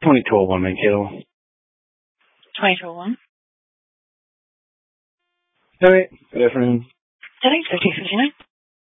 2012 Mankato. 2021. All right. Good afternoon. Thanks, 1559.